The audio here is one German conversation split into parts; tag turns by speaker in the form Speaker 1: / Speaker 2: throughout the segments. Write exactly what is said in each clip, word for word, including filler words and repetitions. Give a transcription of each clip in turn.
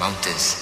Speaker 1: mountains.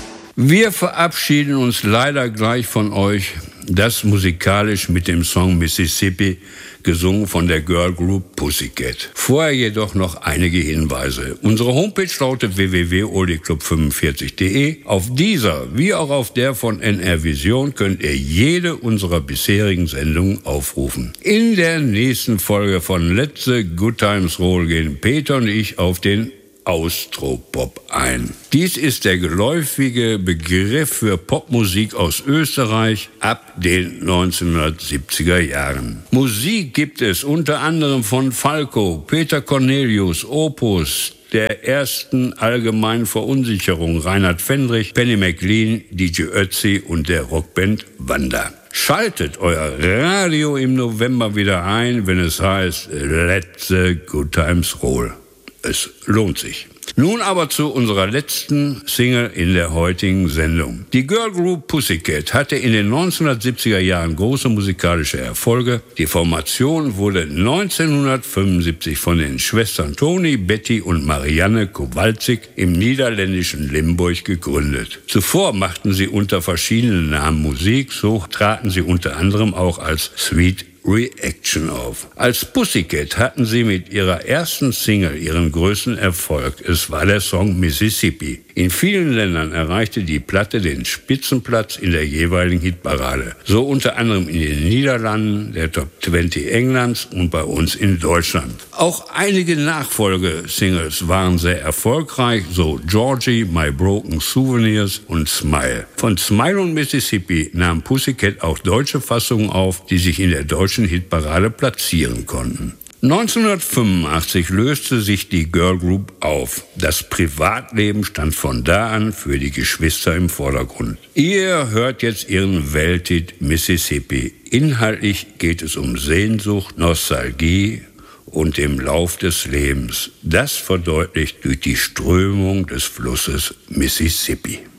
Speaker 2: Wir verabschieden uns leider gleich von euch, das musikalisch mit dem Song Mississippi, gesungen von der Girl Group Pussycat. Vorher jedoch noch einige Hinweise. Unsere Homepage lautet w w w punkt oldie-club fünfundvierzig punkt de. Auf dieser, wie auch auf der von N R Vision, könnt ihr jede unserer bisherigen Sendungen aufrufen. In der nächsten Folge von Let the Good Times Roll gehen Peter und ich auf den Austropop ein. Dies ist der geläufige Begriff für Popmusik aus Österreich ab den neunzehnhundertsiebziger Jahren. Musik gibt es unter anderem von Falco, Peter Cornelius, Opus, der ersten allgemeinen Verunsicherung, Reinhard Fendrich, Penny McLean, D J Ötzi und der Rockband Wanda. Schaltet euer Radio im November wieder ein, wenn es heißt Let the Good Times Roll. Es lohnt sich. Nun aber zu unserer letzten Single in der heutigen Sendung. Die Girl Group Pussycat hatte in den neunzehnhundertsiebziger Jahren große musikalische Erfolge. Die Formation wurde neunzehnhundertfünfundsiebzig von den Schwestern Toni, Betty und Marianne Kowalczyk im niederländischen Limburg gegründet. Zuvor machten sie unter verschiedenen Namen Musik, so traten sie unter anderem auch als Sweet Reaction auf. Als Pussycat hatten sie mit ihrer ersten Single ihren größten Erfolg. Es war der Song Mississippi. In vielen Ländern erreichte die Platte den Spitzenplatz in der jeweiligen Hitparade. So unter anderem in den Niederlanden, der Top zwanzig Englands und bei uns in Deutschland. Auch einige Nachfolgesingles waren sehr erfolgreich, so Georgie, My Broken Souvenirs und Smile. Von Smile und Mississippi nahm Pussycat auch deutsche Fassungen auf, die sich in der deutschen Hitparade platzieren konnten. neunzehnhundertfünfundachtzig löste sich die Girl Group auf. Das Privatleben stand von da an für die Geschwister im Vordergrund. Ihr hört jetzt ihren Welthit Mississippi. Inhaltlich geht es um Sehnsucht, Nostalgie und dem Lauf des Lebens. Das verdeutlicht durch die Strömung des Flusses Mississippi.